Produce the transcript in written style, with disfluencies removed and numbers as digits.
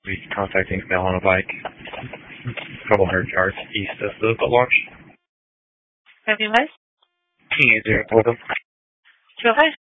Be contacting Mel on a bike, a couple hundred yards east of the boat launch. Anyways? Easier for them. Okay.